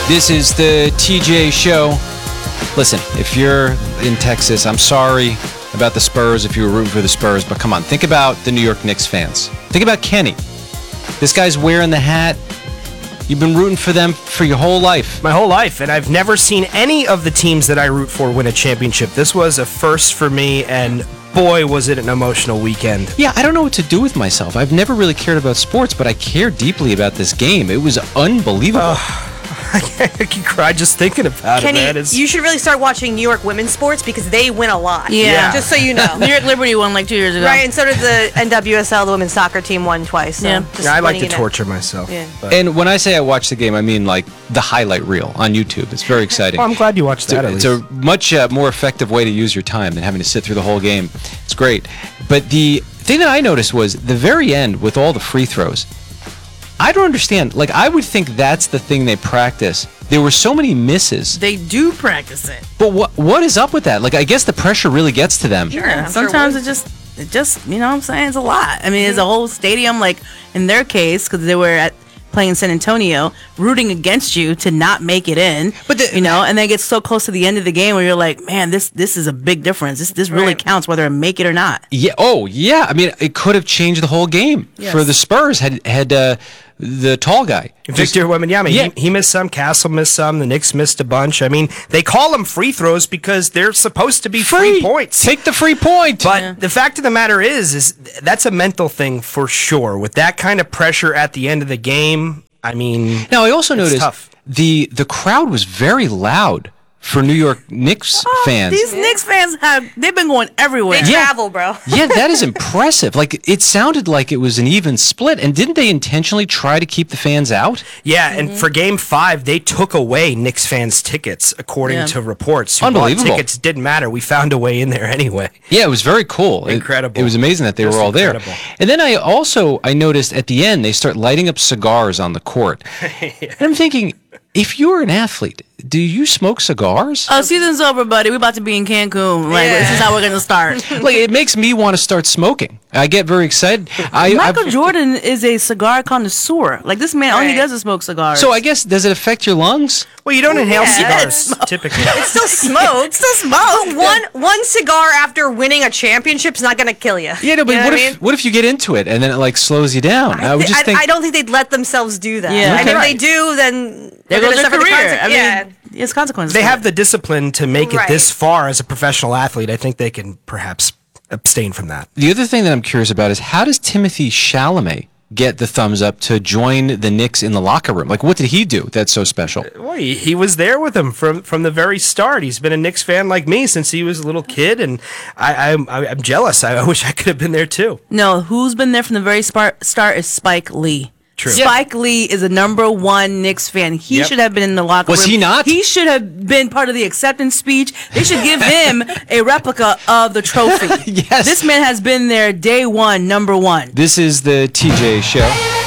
This is the TJ Show. Listen, if you're in Texas, I'm sorry about the Spurs if you were rooting for the Spurs, but come on, think about the New York Knicks fans. Think about Kenny. This guy's wearing the hat. You've been rooting for them for your whole life. My whole life, and I've never seen any of the teams that I root for win a championship. This was a first for me, and boy, was it an emotional weekend. Yeah, I don't know what to do with myself. I've never really cared about sports, but I care deeply about this game. It was unbelievable. I can cry just thinking about Kenny, it, man. you should really start watching New York women's sports because they win a lot. Yeah. Just so you know. New York Liberty won like 2 years ago. Right, and so did the NWSL, the women's soccer team, won twice. So Yeah. just I like letting to you know. torture myself. Yeah. but- And when I say I watched the game, I mean like the highlight reel on YouTube. It's very exciting. Well, I'm glad you watched that. It's a much more effective way to use your time than having to sit through the whole game. It's great. But the thing that I noticed was the very end with all the free throws. I don't understand. Like, I would think that's the thing they practice. There were so many misses. They do practice it. But what is up with that? Like, I guess the pressure really gets to them. Yeah, I'm sometimes sure it just, you know what I'm saying? It's a lot. I mean, it's a whole stadium, like, in their case, because they were playing San Antonio, rooting against you to not make it in. But you know, and then it gets so close to the end of the game where you're like, man, this is a big difference. This really Right. counts whether I make it or not. Yeah. Oh, yeah. I mean, it could have changed the whole game Yes. for the Spurs. Had the tall guy. Victor Wembanyama, Yeah. he missed some, Castle missed some, the Knicks missed a bunch. I mean, they call them free throws because they're supposed to be free points. Take the free point. But the fact of the matter is that's a mental thing for sure. With that kind of pressure at the end of the game, I mean, Now, I also it's noticed tough. the crowd was very loud for New York Knicks fans. These Knicks fans they've been going everywhere. They travel, bro. Yeah, that is impressive. Like, it sounded like it was an even split. And didn't they intentionally try to keep the fans out? Yeah, and for Game 5, they took away Knicks fans' tickets, according Yeah. to reports. Who bought Unbelievable. tickets didn't matter. We found a way in there anyway. Yeah, it was very cool. Incredible. It was amazing that they Just were all incredible. there. And then I noticed at the end, they start lighting up cigars on the court. And I'm thinking, if you're an athlete, do you smoke cigars? Oh, season's over, buddy. We're about to be in Cancun. Like, this is how we're going to start. Like, it makes me want to start smoking. I get very excited. Michael Jordan is a cigar connoisseur. Like, this man, all he does is smoke cigars. So I guess, does it affect your lungs? Well, you don't inhale Yeah. cigars, typically. It's still smoke. still smoke. One cigar after winning a championship's not going to kill you. Yeah, no, but You know what I if mean? what if you get into it and then it like slows you down? I would just think I don't think they'd let themselves do that. Yeah. And Okay. if they do, then There they're goes gonna their suffer the career. consequences. I mean, Yeah. it's consequences. They for have it. the discipline to make it Right. this far as a professional athlete. I think they can perhaps abstain from that. the other thing that I'm curious about is how does Timothy Chalamet get the thumbs up to join the Knicks in the locker room? Like, what did he do that's so special? Well, he was there with him from the very start. He's been a Knicks fan like me since he was a little kid, and I'm jealous. I wish I could have been there too. No, who's been there from the very start is Spike Lee. True. Spike Lee is a #1 Knicks fan. He Yep. should have been in the locker room. Was he not? He should have been part of the acceptance speech. They should give him a replica of the trophy. Yes. This man has been there day one, #1. This is the TJ Show.